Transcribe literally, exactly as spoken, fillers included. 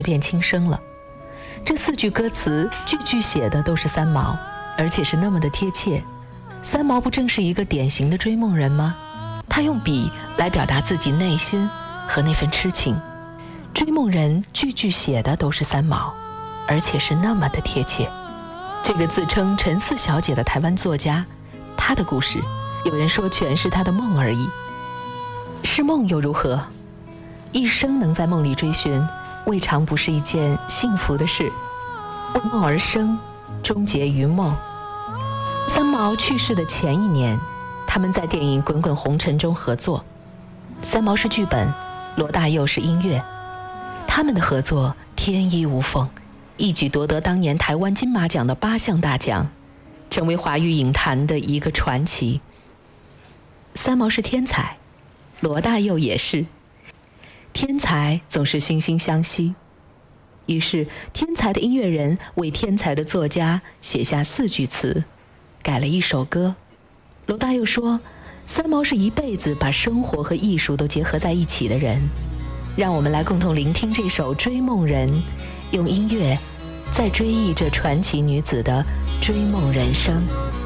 变轻生了。这四句歌词句句写的都是三毛，而且是那么的贴切。三毛不正是一个典型的追梦人吗？他用笔来表达自己内心和那份痴情。追梦人句句写的都是三毛，而且是那么的贴切。这个自称陈四小姐的台湾作家，她的故事有人说全是她的梦而已。是梦又如何？一生能在梦里追寻，未尝不是一件幸福的事。为梦而生，终结于梦。三毛去世的前一年，他们在电影《滚滚红尘》中合作，三毛是剧本，罗大佑是音乐。他们的合作天衣无缝，一举夺得当年台湾金马奖的八项大奖，成为华语影坛的一个传奇。三毛是天才，罗大佑也是。天才总是惺惺相惜，于是天才的音乐人为天才的作家写下四句词，改了一首歌。罗大佑说，三毛是一辈子把生活和艺术都结合在一起的人。让我们来共同聆听这首《追梦人》，用音乐在追忆着传奇女子的追梦人生。